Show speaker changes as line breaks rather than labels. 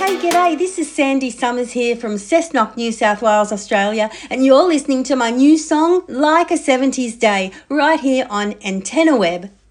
G'day, this is Sandy Summers here from Cessnock, New South Wales, Australia, and you're listening to my new song, Like a 70s Day, right here on Antenna Web.